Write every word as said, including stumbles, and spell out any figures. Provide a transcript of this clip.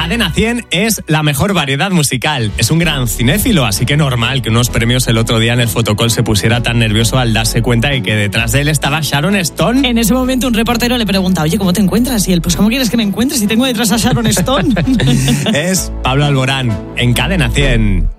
Cadena cien es la mejor variedad musical. Es un gran cinéfilo, así que normal que unos premios el otro día en el fotocall se pusiera tan nervioso al darse cuenta de que detrás de él estaba Sharon Stone. En ese momento un reportero le pregunta, oye, ¿cómo te encuentras? Y él, pues ¿cómo quieres que me encuentre si tengo detrás a Sharon Stone? Es Pablo Alborán en Cadena cien.